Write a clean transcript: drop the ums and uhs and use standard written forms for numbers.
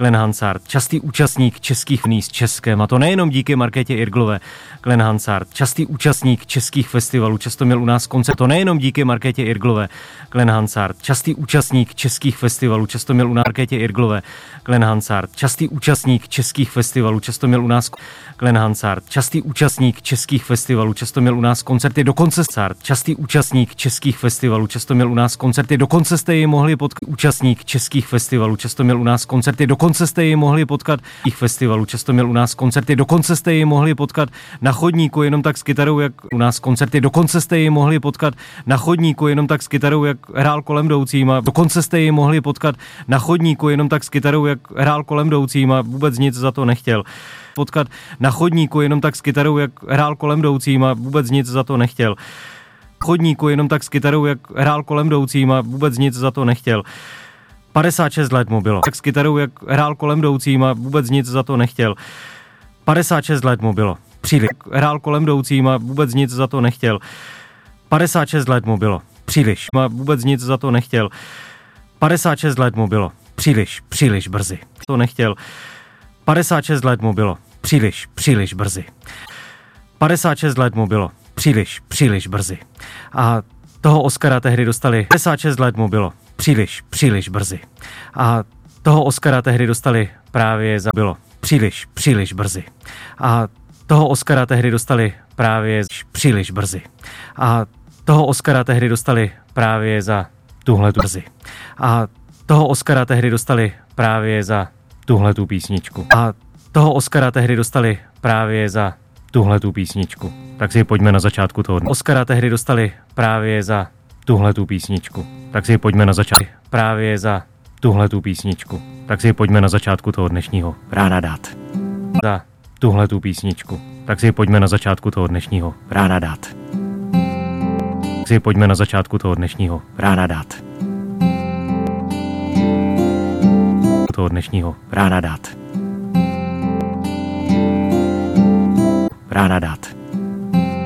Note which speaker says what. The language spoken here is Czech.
Speaker 1: Glenn Hansard, častý účastník českých dní s Českem, a to nejenom díky Markétě Irglové. Glenn Hansard, častý účastník českých festivalů, často měl u nás koncert, to nejenom díky Markétě Irglové. Glenn Hansard, častý účastník českých festivalů, často měl u nás Markétě Irglové. Glenn Hansard, častý účastník českých festivalů, často měl u nás Glenn Hansard, častý účastník českých festivalů, často měl u nás koncerty, dokonce častý účastník českých festivalů, často měl u nás koncerty, dokonce jste ji mohli potkat, účastník českých festivalů, často měl u nás koncerty, dokonce jste ji mohli potkat těch festivalů, často měl u nás koncerty, dokonce jste ji mohli potkat na chodníku jenom tak s kytarou, jak u nás koncerty, dokonce jste ji mohli potkat na chodníku jenom tak s kytarou, jak hrál kolem jdoucím, a dokonce jste ji mohli potkat na chodníku jenom tak s kytarou, jak hrál kolem jdoucím, a vůbec nic za to nechtěl. Potkat na chodníku jenom tak s kytarou, jak hrál kolem jdoucím, a vůbec nic za to nechtěl. Chodníku jenom tak s kytarou, jak hrál kolem jdoucím, a vůbec nic za to nechtěl. 56 let mu bylo. Tak s kytarou, jak hrál kolem jdoucím, a vůbec nic za to nechtěl. 56 let mu bylo. Příliš. Hrál kolem jdoucím a vůbec nic za to nechtěl. 56 let mu bylo. Příliš. A vůbec nic za to nechtěl. 56 let mu bylo. Příliš brzy. To nechtěl. 56 let mu bylo. Příliš brzy. 56 let mu bylo. Příliš brzy. A toho Oscara tehdy dostali. 56 let mu bylo. Příliš brzy. A toho Oscara tehdy dostali právě za bylo. Příliš brzy. A toho Oscara tehdy dostali právě příliš brzy. A toho Oscara tehdy dostali právě za tuhletu brzy. A toho Oscara tehdy dostali právě za tuhletu písničku. A toho Oscara tehdy dostali právě za tuhletu písničku. Tak si pojďme na začátku toho. Oscara tehdy dostali právě za tuhletu písničku. Tak si pojďme na začátku právě za tuhletu písničku. Tak si pojďme na začátku toho dnešního rána dát. Za tuhletu písničku. Tak si pojďme na začátku toho dnešního rána dát. Tak si pojďme na začátku toho dnešního rána dát. Toho dnešního rána dát. Rána dát.